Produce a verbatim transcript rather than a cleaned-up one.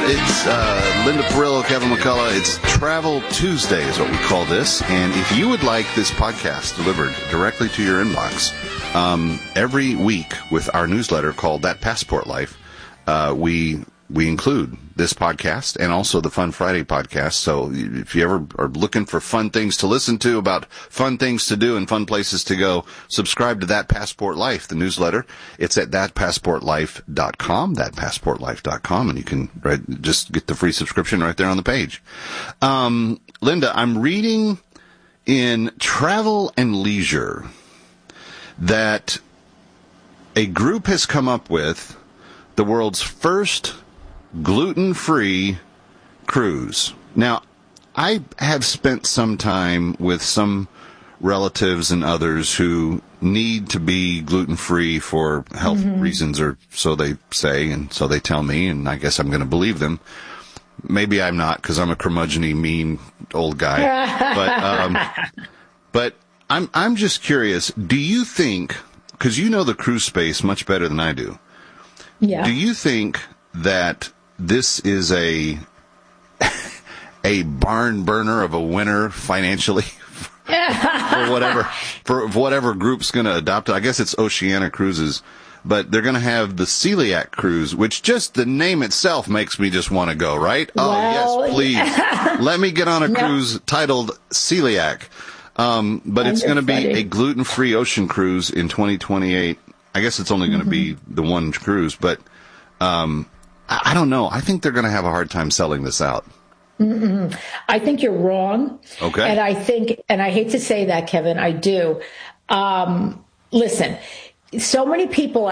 It's uh, Linda Perillo, Kevin McCullough. It's Travel Tuesday is what we call this. And if you would like this podcast delivered directly to your inbox um, every week with our newsletter called That Passport Life, uh, we we include this podcast and also the Fun Friday podcast. So if you ever are looking for fun things to listen to about fun things to do and fun places to go, subscribe to That Passport Life, the newsletter. It's at that passport life dot com, that passport life dot com, and you can right, just get the free subscription right there on the page. Um, Linda, I'm reading in Travel and Leisure that a group has come up with the world's first gluten-free cruise. Now, I have spent some time with some relatives and others who need to be gluten-free for health mm-hmm. reasons, or so they say, and so they tell me, and I guess I'm going to believe them. Maybe I'm not, because I'm a curmudgeon-y, mean old guy. but um, but I'm I'm just curious. Do you think, because you know the cruise space much better than I do, yeah. do you think that this is a a barn burner of a winner financially for whatever for whatever group's going to adopt it? I guess it's Oceania Cruises, but they're going to have the Celiac Cruise, which just the name itself makes me just want to go, right? Well, oh, yes, please. Let me get on a no. cruise titled Celiac. Um, but it's going to be a gluten-free ocean cruise in twenty twenty-eight. I guess it's only going to mm-hmm. be the one cruise, but um, I, I don't know. I think they're going to have a hard time selling this out. Mm-mm. I think you're wrong. Okay. And I think, and I hate to say that, Kevin, I do. Um, listen, so many people